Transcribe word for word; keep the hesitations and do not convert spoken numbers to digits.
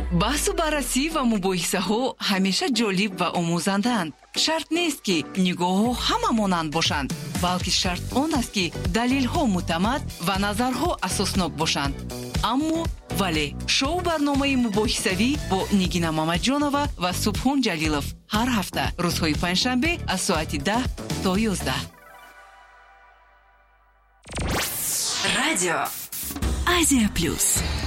баҳсу баррасӣ ва мубоҳисаҳо ҳамеша ҷолиб ва омӯзанданд. шарт нест ки нигоҳҳо ҳама монанд бошанд, балки шарт он аст ки далелҳо муътамад ва назарҳо асоснок бошанд. аммо вале шоу барномаи мубоҳисавӣ бо Нигина Мамаҷонова ва Субҳон Ҷалилов ҳар ҳафта рӯзҳои панҷшанбе аз соати даҳ то ёздаҳ. Радио Азия Плюс.